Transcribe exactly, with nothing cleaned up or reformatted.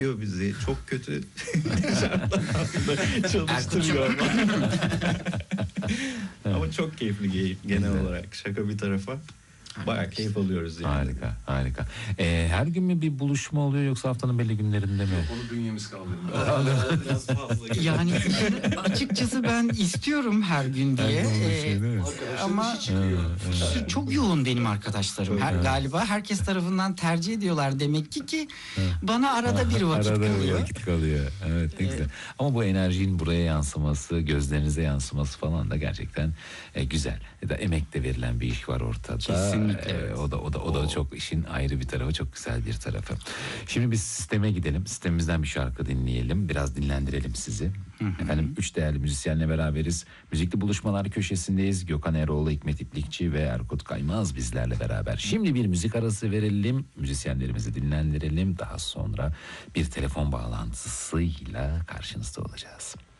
bizi çok kötü şartlar altında çalıştırıyor ama. Ama çok keyifli genel Güzel. olarak, şaka bir tarafa. Bayağı keyif alıyoruz yani. Harika, harika. Ee, her gün mü bir buluşma oluyor yoksa haftanın belli günlerinde mi? Onu bünyemiz kaldırmıyor. Biraz fazla geliyor. Yani açıkçası ben istiyorum her gün diye. Her gün Ee, buluşuyor, değil mi? ama Evet, çok yoğun benim arkadaşlarım. Her, galiba herkes tarafından tercih ediyorlar demek ki ki bana arada bir vakit Arada bir kalıyor. vakit kalıyor. Evet, ne güzel. Ama bu enerjinin buraya yansıması, gözlerinize yansıması falan da gerçekten e, güzel. Ya da emek de verilen bir iş var ortada. Kesinlikle, E, evet. o da o da o da çok işin ayrı bir tarafı, çok güzel bir tarafı. Şimdi biz sisteme gidelim. Sistemimizden bir şarkı dinleyelim. Biraz dinlendirelim sizi. Efendim üç değerli müzisyenle beraberiz. Müzikli buluşmalar köşesindeyiz. Gökhan Eroğlu, Hikmet İplikçi ve Erkut Kaymaz bizlerle beraber. Şimdi bir müzik arası verelim. Müzisyenlerimizi dinlendirelim. Daha sonra bir telefon bağlantısıyla karşınızda olacağız.